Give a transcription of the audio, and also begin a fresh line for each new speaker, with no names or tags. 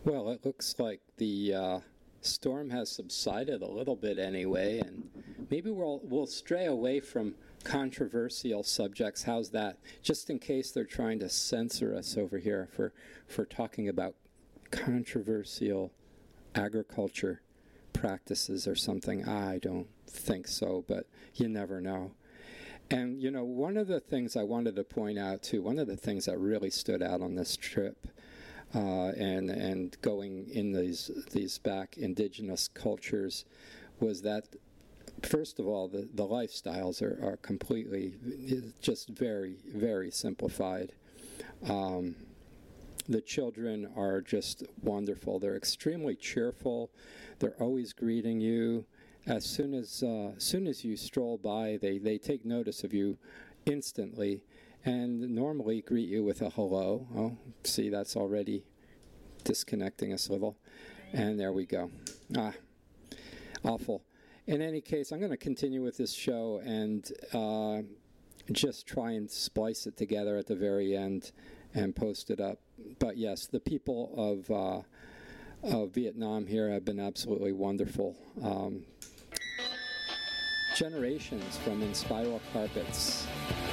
Well, it looks like the storm has subsided a little bit anyway, and maybe we'll stray away from controversial subjects. How's that? Just in case they're trying to censor us over here for talking about controversial agriculture practices or something. I don't think so, but you never know. And, you know, one of the things I wanted to point out, too, one of the things that really stood out on this trip and going in these back indigenous cultures was that, first of all, the lifestyles are completely just very, very simplified. The children are just wonderful. They're extremely cheerful. They're always greeting you. As soon as you stroll by, they take notice of you instantly and normally greet you with a hello. Oh, see, that's already disconnecting us a little. And there we go. Awful. In any case, I'm going to continue with this show and just try and splice it together at the very end and post it up. But yes, the people of Vietnam here have been absolutely wonderful. Generations from In Spiral Carpets.